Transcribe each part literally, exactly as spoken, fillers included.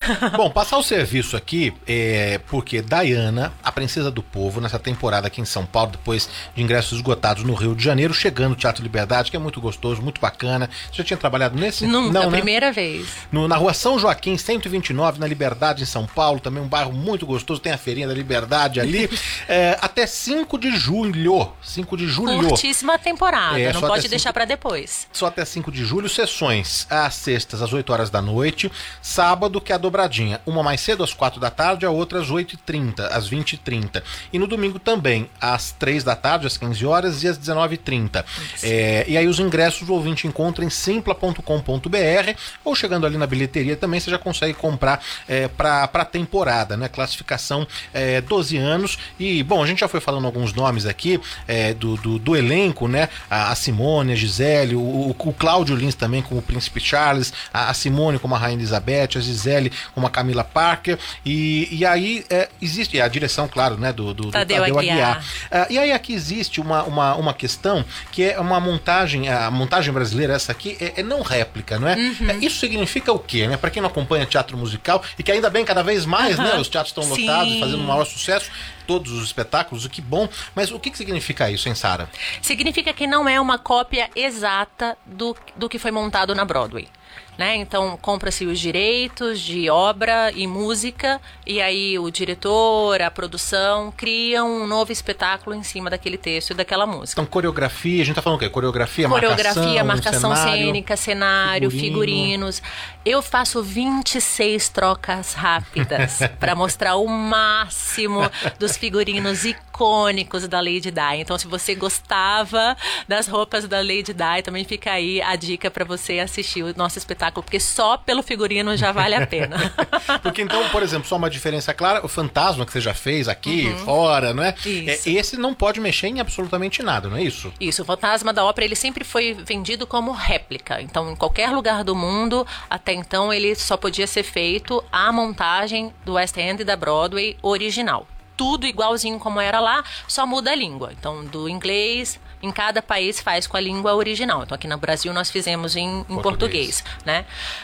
Bom, passar o serviço aqui, é, porque Diana, a Princesa do Povo, nessa temporada aqui em São Paulo, depois de ingressos esgotados no Rio de Janeiro, chegando no Teatro Liberdade, que é muito gostoso, muito bacana. Você já tinha trabalhado nesse? Nunca, Não, né? Primeira vez. No, na Rua São Joaquim, cento e vinte e nove, na Liberdade, em São Paulo, também um bairro muito gostoso, tem a Feirinha da Liberdade ali, é, até cinco de julho, cinco de julho. Curtíssima temporada, É, não só pode até deixar cinco pra depois. Só até cinco de julho, sessões às sextas, às oito horas da noite, sábado, que é a dobradinha, uma mais cedo, às quatro da tarde, a outra às oito e trinta, às vinte e trinta. E no domingo também, às três da tarde, às quinze horas e às dezenove e trinta. É, e aí os ingressos o ouvinte encontra em simpla ponto com ponto br ou chegando ali na bilheteria também você já consegue comprar é, para a temporada, né? Classificação é, doze anos. E, bom, a gente já foi falando alguns nomes aqui é, do, do, do elenco, né? A, a Simone, a Gisele, o, o, o Cláudio Lins também como o Príncipe Charles, a, a Simone como a Rainha Elizabeth, a Gisele como a Camila Parker. E, e aí é, existe a direção, claro, né? Do, do, do Tadeu, Tadeu Aguiar. Aguiar. Ah, e aí aqui existe uma, uma, uma questão que é uma montagem, a montagem brasileira, essa aqui, é, é não réplica, não é? Uhum. É, isso significa o quê, né? Para quem não acompanha teatro musical, e que ainda bem, cada vez mais, Uhum. né? Os teatros estão Sim. lotados, fazendo um maior sucesso, todos os espetáculos, o que bom. Mas o que, que significa isso, hein, Sara? Significa que não é uma cópia exata do, do que foi montado na Broadway. Né? Então, compra-se os direitos de obra e música, e aí o diretor, a produção, criam um novo espetáculo em cima daquele texto e daquela música. Então, coreografia, a gente tá falando o quê? Coreografia, Coreografia, marcação, marcação cenário, cênica, cenário, figurino. figurinos. Eu faço vinte e seis trocas rápidas para mostrar o máximo dos figurinos icônicos da Lady Di. Então, se você gostava das roupas da Lady Di, também fica aí a dica para você assistir o nosso espetáculo, porque só pelo figurino já vale a pena. Porque então, por exemplo, só uma diferença clara, o Fantasma que você já fez aqui, Uhum. fora, não é? Isso. É, esse não pode mexer em absolutamente nada, não é isso? Isso, o Fantasma da Ópera, ele sempre foi vendido como réplica. Então, em qualquer lugar do mundo, até então, ele só podia ser feito a montagem do West End e da Broadway original. Tudo igualzinho como era lá, só muda a língua. Então, do inglês, em cada país faz com a língua original. Então, aqui no Brasil, nós fizemos em, em português. português, né?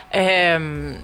É,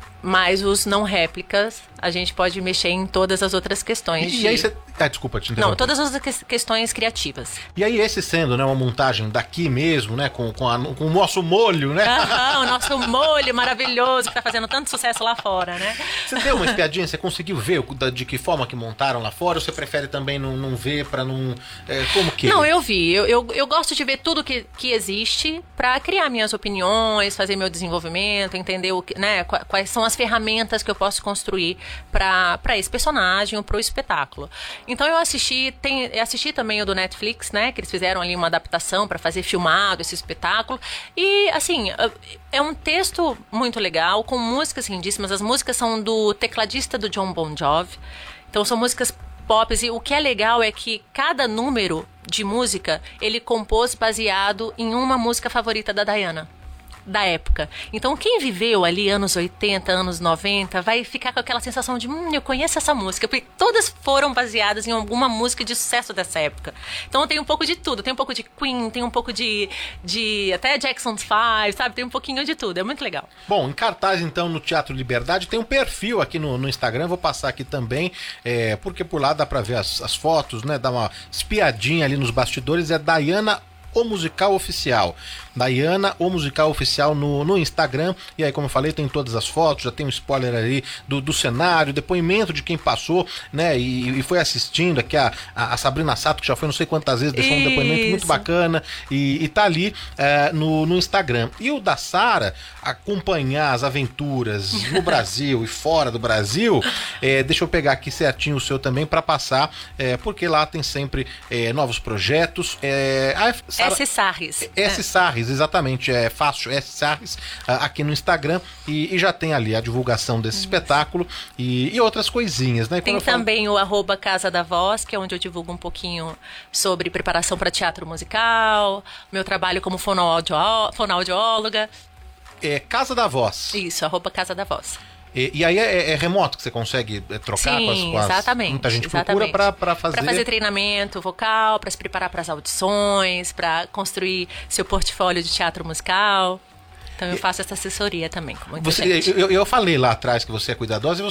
mas os não réplicas, a gente pode mexer em todas as outras questões. E, de... e aí você... Ah, desculpa te interromper. Não, todas as que- questões criativas. E aí esse sendo, né, uma montagem daqui mesmo, né, com, com, a- com o nosso molho, né? Aham, o nosso molho maravilhoso que tá fazendo tanto sucesso lá fora, né? Você deu uma espiadinha, você conseguiu ver o- da- de que forma que montaram lá fora? Ou você prefere também não, não ver pra não... É, como que? Não, eu vi. Eu, eu, eu gosto de ver tudo que, que existe pra criar minhas opiniões, fazer meu desenvolvimento, entender o que, né, qua- quais são as ferramentas que eu posso construir pra pra esse personagem ou pro espetáculo. Então eu assisti, tem, eu assisti também o do Netflix, né, que eles fizeram ali uma adaptação pra fazer filmado esse espetáculo. E, assim, é um texto muito legal, com músicas lindíssimas. As músicas são do tecladista do John Bon Jovi. Então são músicas pop, e o que é legal é que cada número de música ele compôs baseado em uma música favorita da Diana, da época. Então quem viveu ali anos oitenta, anos noventa, vai ficar com aquela sensação de hum, eu conheço essa música, porque todas foram baseadas em alguma música de sucesso dessa época. Então tem um pouco de tudo, tem um pouco de Queen, tem um pouco de, de até Jackson five, sabe? Tem um pouquinho de tudo, é muito legal. Bom, em cartaz então no Teatro Liberdade, tem um perfil aqui no, no Instagram, vou passar aqui também, é, porque por lá dá pra ver as, as fotos, né, dá uma espiadinha ali nos bastidores, é Diana O Musical Oficial. Diana, o Musical Oficial no, no Instagram. E aí, como eu falei, tem todas as fotos, já tem um spoiler ali do, do cenário, depoimento de quem passou, né? E, e foi assistindo aqui a, a Sabrina Sato, que já foi não sei quantas vezes, deixou um depoimento muito bacana. E, e tá ali é, no, no Instagram. E o da Sara, acompanhar as aventuras no Brasil e fora do Brasil, é, deixa eu pegar aqui certinho o seu também para passar, é, porque lá tem sempre é, novos projetos. É, a Sara, S. Sarris. S. É. Sarris, exatamente, é fácil, S. Sarris, aqui no Instagram, e, e já tem ali a divulgação desse Isso. espetáculo e, e outras coisinhas, né? E tem também falo... o arroba Casa da Voz, que é onde eu divulgo um pouquinho sobre preparação para teatro musical, meu trabalho como fonoaudió- fonoaudióloga. É Casa da Voz. Isso, arroba Casa da Voz. E, e aí é, é remoto que você consegue trocar Sim, com as, com as... exatamente. Muita gente exatamente. procura para fazer... Para fazer treinamento vocal, para se preparar para as audições, para construir seu portfólio de teatro musical. Então eu faço essa assessoria também com muita você, gente. Eu, eu falei lá atrás que você é cuidadosa